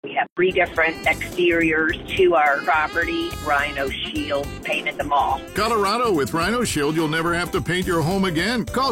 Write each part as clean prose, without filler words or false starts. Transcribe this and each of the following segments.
We have 3 different exteriors to our property. Rhino Shield painted them all. Colorado, with Rhino Shield, you'll never have to paint your home again. Call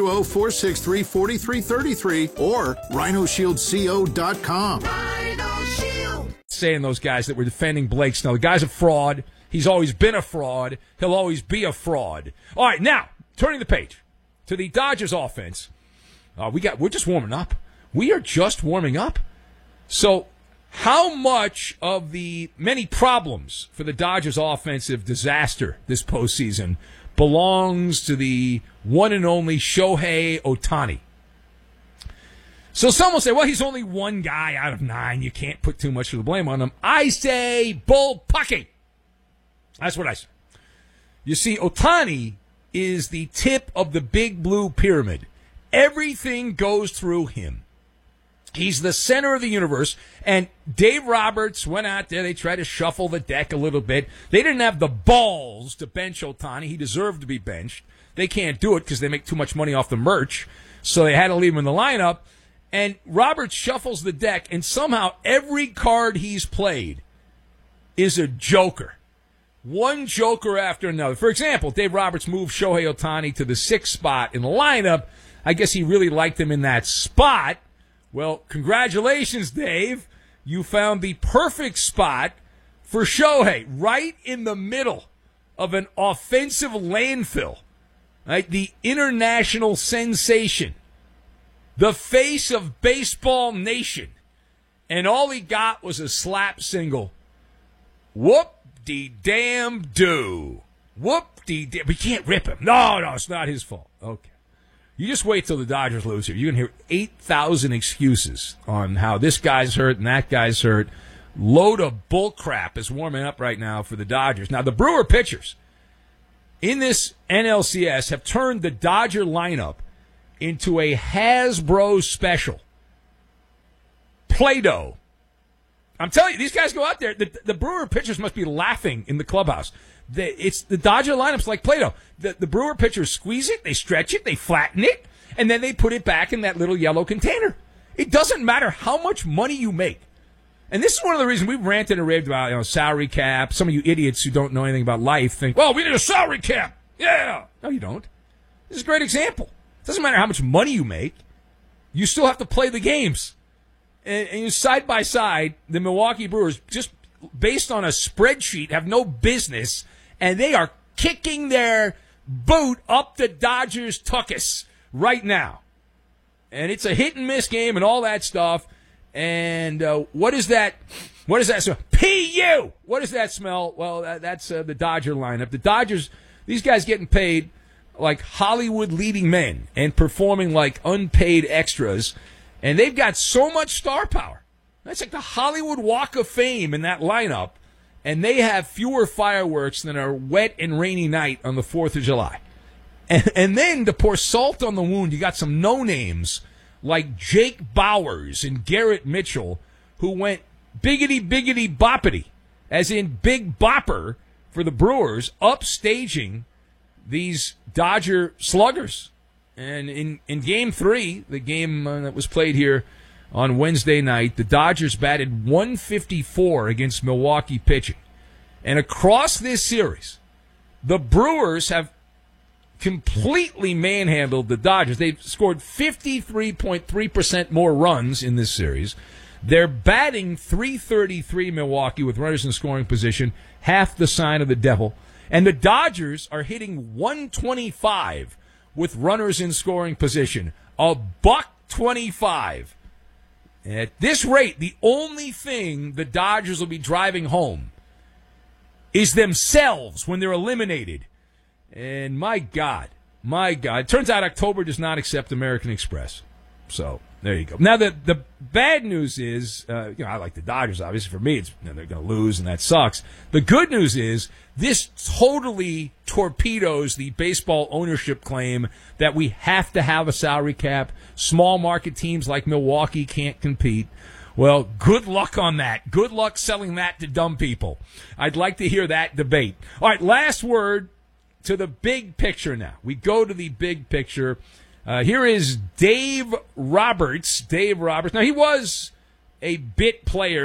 720-463-4333 or rhinoshieldco.com. Rhino Shield. Saying those guys that were defending Blake Snell. The guy's a fraud. He's always been a fraud. He'll always be a fraud. All right, now, turning the page to the Dodgers offense. We're just warming up. We are just warming up. So how much of the many problems for the Dodgers offensive disaster this postseason belongs to the one and only Shohei Ohtani? So some will say, well, he's only one guy out of 9. You can't put too much of the blame on him. I say bullpucky. That's what I say. You see, Ohtani is the tip of the big blue pyramid. Everything goes through him. He's the center of the universe, and Dave Roberts went out there. They tried to shuffle the deck a little bit. They didn't have the balls to bench Ohtani. He deserved to be benched. They can't do it because they make too much money off the merch, so they had to leave him in the lineup. And Roberts shuffles the deck, and somehow every card he's played is a joker. One joker after another. For example, Dave Roberts moved Shohei Ohtani to the 6th spot in the lineup. I guess he really liked him in that spot. Well, congratulations, Dave. You found the perfect spot for Shohei, right in the middle of an offensive landfill. Right? The international sensation. The face of baseball nation. And all he got was a slap single. Whoop-de-damn-do. Whoop-de-damn. We can't rip him. No, it's not his fault. Okay. You just wait till the Dodgers lose here. You're going to hear 8,000 excuses on how this guy's hurt and that guy's hurt. Load of bull crap is warming up right now for the Dodgers. Now, the Brewer pitchers in this NLCS have turned the Dodger lineup into a Hasbro special. Play-Doh. I'm telling you, these guys go out there. The Brewer pitchers must be laughing in the clubhouse. The Dodger lineup's like Play-Doh. The Brewer pitchers squeeze it, they stretch it, they flatten it, and then they put it back in that little yellow container. It doesn't matter how much money you make. And this is one of the reasons we've ranted and raved about, salary cap. Some of you idiots who don't know anything about life think, well, we need a salary cap. Yeah. No, you don't. This is a great example. It doesn't matter how much money you make. You still have to play the games. And you side by side, the Milwaukee Brewers, just based on a spreadsheet, have no business, and they are kicking their boot up the Dodgers' tuchus right now. And it's a hit-and-miss game and all that stuff. And what is that? What does that smell? P.U. What does that smell? Well, that's the Dodger lineup. The Dodgers, these guys getting paid like Hollywood leading men and performing like unpaid extras. And they've got so much star power. That's like the Hollywood Walk of Fame in that lineup. And they have fewer fireworks than a wet and rainy night on the 4th of July. And then to pour salt on the wound, you got some no-names like Jake Bowers and Garrett Mitchell who went biggity boppity, as in Big Bopper for the Brewers, upstaging these Dodger sluggers. And in Game 3, the game that was played here on Wednesday night, the Dodgers batted .154 against Milwaukee pitching. And across this series, the Brewers have completely manhandled the Dodgers. They've scored 53.3% more runs in this series. They're batting .333 Milwaukee with runners in scoring position, half the sign of the devil. And the Dodgers are hitting .125 with runners in scoring position. $125. At this rate, the only thing the Dodgers will be driving home is themselves when they're eliminated. And my God. It turns out October does not accept American Express. So there you go. Now, the bad news is, I like the Dodgers, obviously. For me, they're going to lose, and that sucks. The good news is this totally torpedoes the baseball ownership claim that we have to have a salary cap. Small market teams like Milwaukee can't compete. Well, good luck on that. Good luck selling that to dumb people. I'd like to hear that debate. All right, last word to the big picture now. We go to the big picture. Here is Dave Roberts. Now, he was a bit player